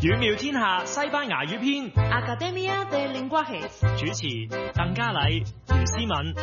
語妙天下西班牙語篇 Academia de Lenguajes 主持鄧嘉禮、姚思敏。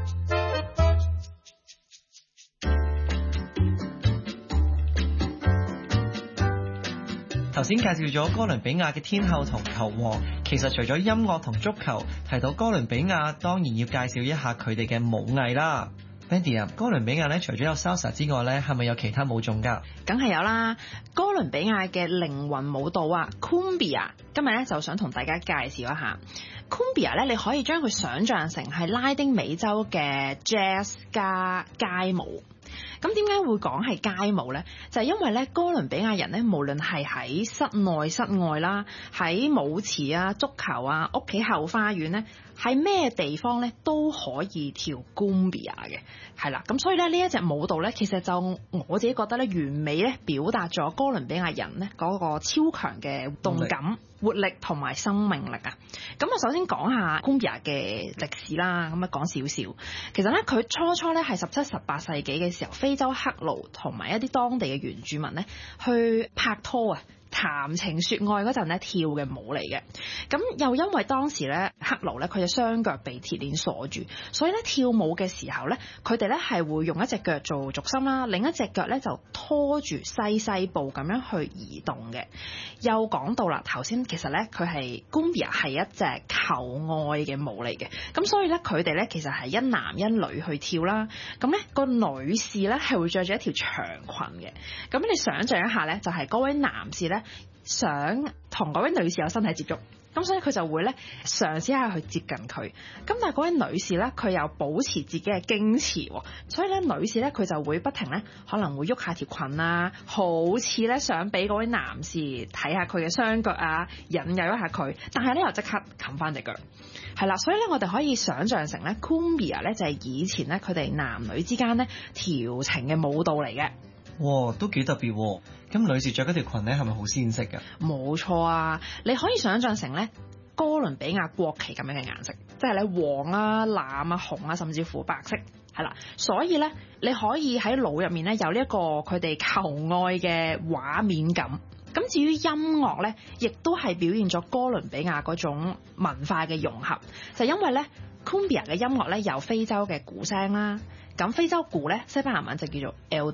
頭先介紹咗哥倫比亞嘅天后同球王，其實除咗音樂同足球，提到哥倫比亞當然要介紹一下佢哋嘅舞藝啦。Mandy 啊，哥倫比亞咧除咗有 salsa 之外咧，係咪有其他舞種㗎？ 梗係有啦，哥倫比亞嘅靈魂舞蹈啊 Cumbia， 今日咧就想同大家介紹一下 Cumbia 咧，你可以將佢想像成係拉丁美洲嘅 jazz 加街舞。咁點解會講係街舞呢？就係因為咧，哥倫比亞人咧，無論係喺室內、室外啦，喺舞池啊、足球啊、屋企後花園咧，喺咩地方咧都可以跳 Cumbia 嘅，係啦。咁所以咧，呢一隻舞蹈咧，其實就我自己覺得咧，完美咧表達咗哥倫比亞人咧嗰個超強嘅動感、活力同埋生命力啊！咁我首先講下 Cumbia 嘅歷史啦，咁啊講少少。其實咧，佢初咧係17、18世紀嘅時候，非洲黑奴同埋一啲當地嘅原住民咧，去拍拖啊、談情説愛嗰陣咧跳嘅舞嚟嘅。咁又因為當時咧黑奴咧佢隻雙腳被鐵鏈鎖住，所以咧跳舞嘅時候咧，佢哋咧係會用一隻腳做軸心啦，另一隻腳咧就拖住細細步咁樣去移動嘅。又講到啦，頭先其實咧佢係 Cumbia 係一隻求愛嘅舞嚟嘅，咁所以咧佢哋咧其實係一男一女去跳啦。咁咧個女士咧係會着住一條長裙嘅，咁你想象一下咧，就係嗰位男士咧想同嗰位女士有身體接觸，咁所以佢就會咧嘗試下去接近佢。咁但係嗰位女士咧，佢又保持自己嘅矜持，所以咧女士咧佢就會不停咧可能會喐下條裙啊，好似咧想俾嗰位男士睇下佢嘅雙腳啊，引誘一下佢，但係咧又即刻冚翻隻腳。係啦，所以咧我哋可以想像成咧 Cumbia 咧就係以前咧佢哋男女之間咧調情嘅舞蹈嚟嘅。 哇，都幾特別喎！咁女士着嗰條裙咧，係咪好鮮色㗎？ 冇錯啊，你可以想像成咧哥倫比亞國旗咁樣嘅顏色，即係咧黃啊、藍啊、紅啊，甚至乎白色，係啦。所以咧你可以喺腦入面咧有呢一個佢哋求愛嘅畫面感。咁至於音樂咧，亦都係表現咗哥倫比亞嗰種文化嘅融合，就因為咧 Cumbia 嘅音樂咧有非洲嘅鼓聲啦。咁非洲鼓咧，西班牙文就叫做 el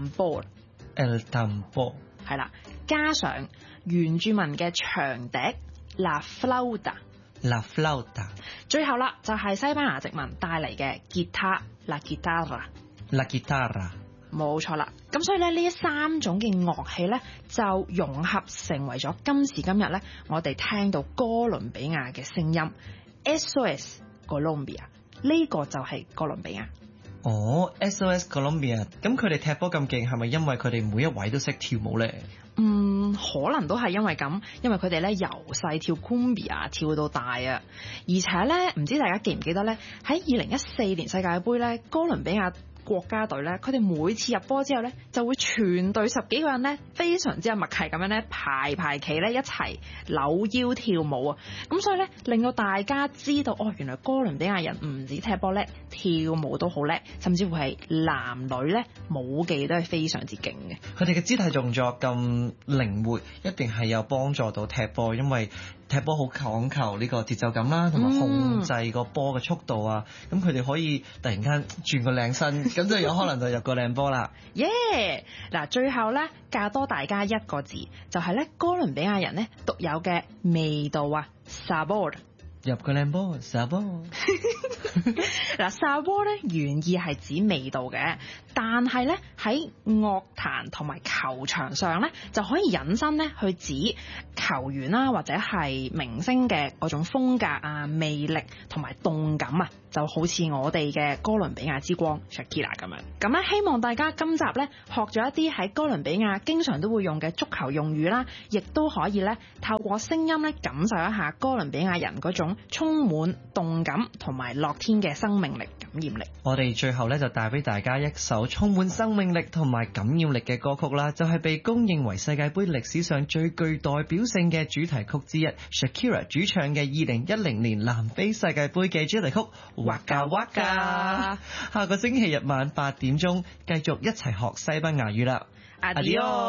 tambor，el tambor 係啦，加上原住民嘅長笛 la flauta， 最後啦就係西班牙殖民帶嚟嘅吉他 la guitarra， 冇錯啦。咁所以咧呢三種嘅樂器咧就融合成為咗今時今日咧我哋聽到哥倫比亞嘅聲音 ，Eso es Colombia， 呢個就係哥倫比亞。 哦 ，SOS Colombia， 咁佢哋踢波咁勁，係咪因為佢哋每一位都識跳舞咧？ 可能都係因為咁，因為佢哋咧由細跳 Cumbia 跳到大啊，而且咧唔知大家記唔記得咧喺2014年世界盃咧哥倫比亞國家隊咧，佢哋每次入波之後咧，就會全隊10幾個人咧，非常之有默契咁樣咧，排企咧一齊扭腰跳舞啊！咁所以咧，令到大家知道哦，原來哥倫比亞人唔止踢波叻，跳舞都好叻，甚至乎係男女咧舞技都係非常之勁嘅。 佢哋嘅肢體動作咁靈活，一定係有幫助到踢波，因為踢波好講求呢個節奏感啦，同埋控制個波嘅速度啊。咁佢哋可以突然間轉個靚身，咁就有可能就入個靚波啦。 耶！嗱，最後咧教多大家一個字，就係咧哥倫比亞人咧獨有嘅味道啊 ，sabor。 入個靚波 sabor。 嗱 sabor 咧原意係指味道嘅，但係咧喺樂壇同埋球場上咧就可以引申咧去指球員啦或者係明星嘅嗰種風格啊、魅力同埋動感啊，就好似我哋嘅哥倫比亞之光 Shakira 咁樣。咁咧希望大家今集咧學咗一啲喺哥倫比亞經常都會用嘅足球用語啦，亦都可以咧透過聲音咧感受一下哥倫比亞人嗰種充滿動感同埋樂天嘅生命力、感染力。 我哋最後咧就帶俾大家一首充滿生命力同埋感染力嘅歌曲啦，就係被公認為世界盃歷史上最具代表性嘅主題曲之一 ，Shakira 主唱嘅2010年南非世界盃嘅主題曲《Waka Waka》。下個星期日晚8點鐘繼續一齊學西班牙語啦。 Adios。